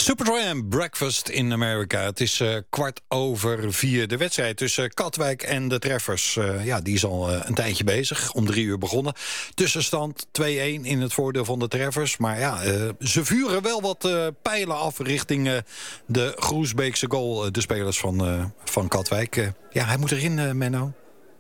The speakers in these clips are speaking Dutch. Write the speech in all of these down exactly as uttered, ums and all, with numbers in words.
Supertramp, Breakfast in America. Het is uh, kwart over vier. De wedstrijd tussen Katwijk en de Treffers. Uh, ja, die is al uh, een tijdje bezig. Om drie uur begonnen. Tussenstand twee-een in het voordeel van de Treffers. Maar ja, uh, ze vuren wel wat uh, pijlen af richting uh, de Groesbeekse goal. Uh, de spelers van, uh, van Katwijk. Uh, ja, hij moet erin, uh, Menno.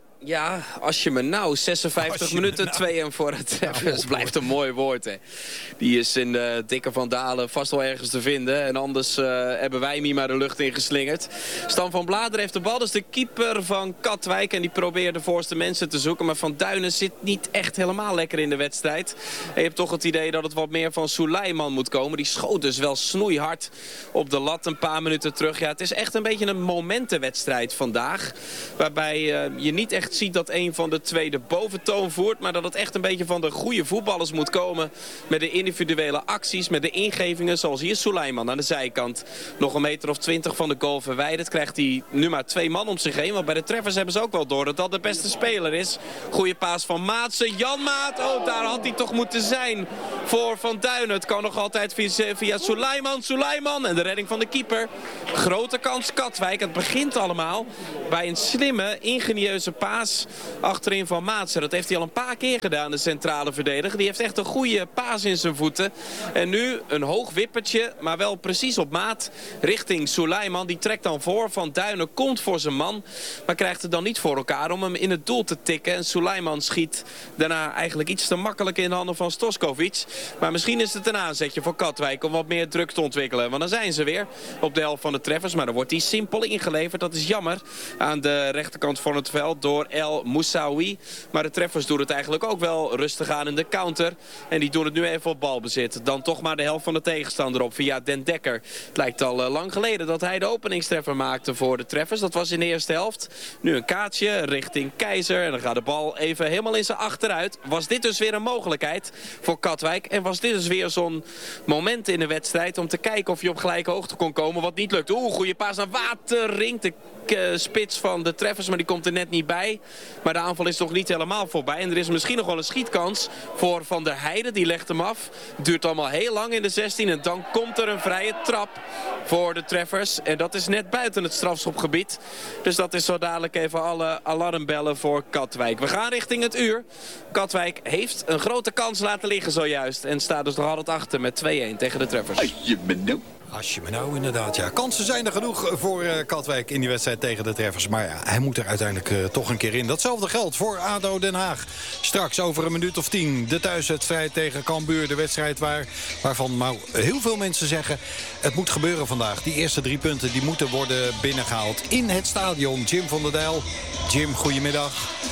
Ja, als je me nou zesenvijftig minuten nou. twee-een voor het Treffers. Nou, blijft een mooi woord, hè. Die is in de dikke Van Dalen vast wel ergens te vinden. En anders uh, hebben wij hem hier maar de lucht in geslingerd. Stan van Bladeren heeft de bal. Dat is de keeper van Katwijk. En die probeert de voorste mensen te zoeken. Maar Van Duinen zit niet echt helemaal lekker in de wedstrijd. En je hebt toch het idee dat het wat meer van Suleiman moet komen. Die schoot dus wel snoeihard op de lat een paar minuten terug. Ja, het is echt een beetje een momentenwedstrijd vandaag. Waarbij uh, je niet echt ziet dat een van de twee de boventoon voert. Maar dat het echt een beetje van de goede voetballers moet komen. Met de individuele acties, met de ingevingen. Zoals hier Suleiman aan de zijkant. Nog een meter of twintig van de goal verwijderd. Krijgt hij nu maar twee man om zich heen. Want bij de Treffers hebben ze ook wel door dat dat de beste speler is. Goeie paas van Maatsen. Jan Maat, oh daar had hij toch moeten zijn voor Van Duinen. Het kan nog altijd via, via Suleiman. Suleiman en de redding van de keeper. Grote kans Katwijk. Het begint allemaal bij een slimme, ingenieuze paas achterin van Maatsen. Dat heeft hij al een paar keer gedaan, de centrale verdediger. Die heeft echt een goede paas in zijn voeten. En nu een hoog wippertje, maar wel precies op maat richting Suleiman. Die trekt dan voor. Van Duinen komt voor zijn man, maar krijgt het dan niet voor elkaar om hem in het doel te tikken. En Suleiman schiet daarna eigenlijk iets te makkelijk in de handen van Stoskovic. Maar misschien is het een aanzetje voor Katwijk om wat meer druk te ontwikkelen. Want dan zijn ze weer op de helft van de Treffers. Maar dan wordt die simpel ingeleverd. Dat is jammer aan de rechterkant van het veld door El Moussaoui. Maar de Treffers doen het eigenlijk ook wel rustig aan in de counter. En die doen het nu even op balbezit. Dan toch maar de helft van de tegenstander op via Den Dekker. Het lijkt al uh, lang geleden dat hij de openingstreffer maakte voor de Treffers. Dat was in de eerste helft. Nu een kaartje richting Keizer. En dan gaat de bal even helemaal in zijn achteruit. Was dit dus weer een mogelijkheid voor Katwijk. En was dit dus weer zo'n moment in de wedstrijd om te kijken of je op gelijke hoogte kon komen. Wat niet lukt. Oeh, goede paas naar Watering. De spits van de Treffers, maar die komt er net niet bij. Maar de aanval is nog niet helemaal voorbij. En er is misschien nog wel een schietkans voor Van der Heijden. Die legt hem af. Duurt allemaal heel lang in de zestien. En dan komt er een vrije trap voor de Treffers. En dat is net buiten het strafschopgebied. Dus dat is zo dadelijk even alle alarmbellen voor Katwijk. We gaan richting het uur. Katwijk heeft een grote kans laten liggen zojuist. En staat dus nog altijd achter met twee-een tegen de Treffers. Als je me nou... Als je me nou inderdaad, ja. Kansen zijn er genoeg voor uh, Katwijk in die wedstrijd tegen de Treffers. Maar ja, hij moet er uiteindelijk uh, toch een keer in. Datzelfde geldt voor ADO Den Haag. Straks over een minuut of tien de thuiswedstrijd tegen Cambuur. De wedstrijd waar, waarvan nou, heel veel mensen zeggen... het moet gebeuren vandaag. Die eerste drie punten die moeten worden binnengehaald in het stadion. Jim van der Dijl. Jim, goedemiddag.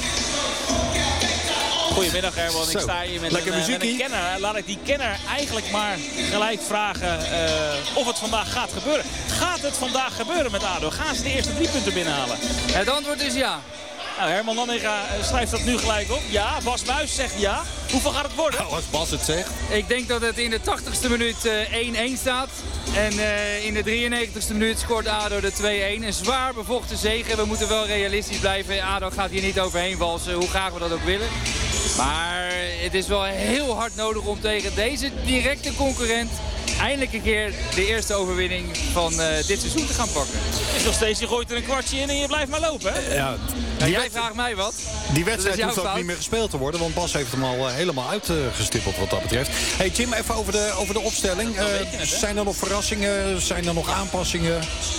Goedemiddag Herman, ik sta hier met een, met een kenner. Laat ik die kenner eigenlijk maar gelijk vragen uh, of het vandaag gaat gebeuren. Gaat het vandaag gebeuren met ADO? Gaan ze de eerste drie punten binnenhalen? Het antwoord is ja. Nou, Herman Nanninga schrijft dat nu gelijk op. Ja, Bas Muis zegt ja. Hoeveel gaat het worden? Nou, als Bas het zegt. Ik denk dat het in de tachtigste minuut één-één staat. En uh, in de drieënnegentigste minuut scoort ADO de twee-één. Een zwaar bevochten zege. We moeten wel realistisch blijven. ADO gaat hier niet overheen valsen, hoe graag we dat ook willen. Maar het is wel heel hard nodig om tegen deze directe concurrent eindelijk een keer de eerste overwinning van uh, dit seizoen te gaan pakken. Het is nog steeds, je gooit er een kwartje in en je blijft maar lopen, hè? Ja, nou, jij vraagt mij wat. Die wedstrijd hoeft ook fout. niet meer gespeeld te worden, want Bas heeft hem al uh, helemaal uitgestippeld wat dat betreft. Hey Jim, even over de, over de opstelling. Uh, het, zijn er nog verrassingen? Zijn er nog aanpassingen?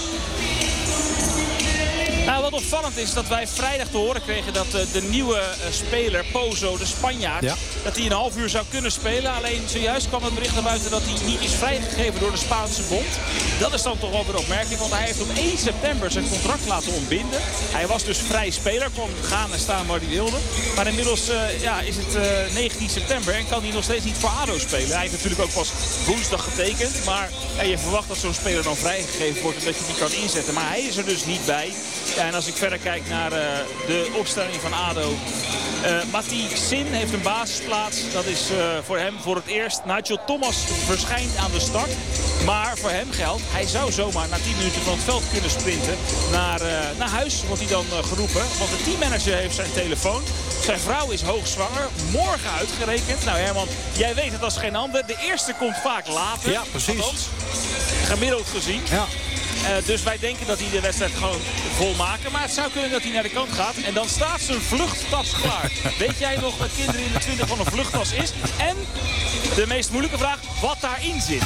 Nou, wat opvallend is dat wij vrijdag te horen kregen dat uh, de nieuwe uh, speler, Pozo, de Spanjaard, ja. dat hij een half uur zou kunnen spelen. Alleen zojuist kwam het bericht naar buiten dat hij niet is vrijgegeven door de Spaanse bond. Dat is dan toch wel weer opmerkelijk, want hij heeft op één september zijn contract laten ontbinden. Hij was dus vrij speler, kon gaan en staan waar hij wilde. Maar inmiddels uh, ja, is het uh, negentien september en kan hij nog steeds niet voor ADO spelen. Hij heeft natuurlijk ook pas woensdag getekend, maar ja, je verwacht dat zo'n speler dan vrijgegeven wordt en dat je die kan inzetten. Maar hij is er dus niet bij. Ja, en als ik verder kijk naar uh, de opstelling van ADO. Uh, Mati Sin heeft een basisplaats. Dat is uh, voor hem voor het eerst. Nigel Thomas verschijnt aan de start. Maar voor hem geldt, hij zou zomaar na tien minuten van het veld kunnen sprinten. Naar, uh, naar huis wordt hij dan uh, geroepen. Want de teammanager heeft zijn telefoon. Zijn vrouw is hoogzwanger. Morgen uitgerekend. Nou Herman, jij weet het als geen ander. De eerste komt vaak later. Ja, precies. Althans, Gemiddeld gezien. Ja. Uh, dus wij denken dat hij de wedstrijd gewoon vol maken. Maar het zou kunnen dat hij naar de kant gaat. En dan staat zijn vluchttas klaar. Weet jij nog wat kinderen in de twintig van een vluchttas is? En de meest moeilijke vraag, wat daarin zit.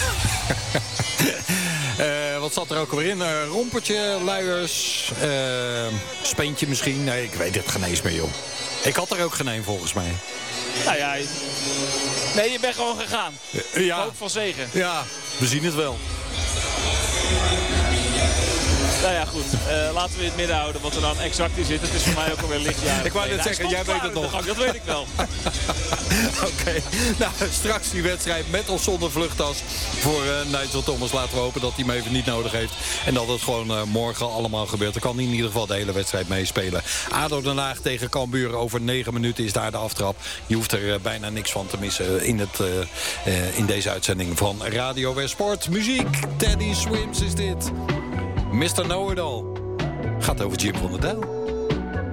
Uh, wat zat er ook alweer in? Uh, rompertje, luiers, uh, speentje misschien. Nee, ik weet het geen eens meer, joh. Ik had er ook geen een volgens mij. Nou ja, nee, je bent gewoon gegaan. Uh, ja. Hoop van zegen. Ja, we zien het wel. Nou ja, goed. Uh, laten we in het midden houden wat er dan exact in zit. Het is voor mij ook alweer lichtjarig. Ik wou net zeggen, jij weet het nog. Gang, dat weet ik wel. Oké, okay. Nou, straks die wedstrijd met of zonder vluchttas voor uh, Nigel Thomas. Laten we hopen dat hij hem even niet nodig heeft. En dat het gewoon uh, morgen allemaal gebeurt. Dan kan hij in ieder geval de hele wedstrijd meespelen. ADO Den Haag tegen Cambuur. Over negen minuten is daar de aftrap. Je hoeft er uh, bijna niks van te missen in, het, uh, uh, in deze uitzending van Radio West Sport. Muziek, Teddy Swims is dit. mister Know-It-All. Gaat over Jim van der Dijl.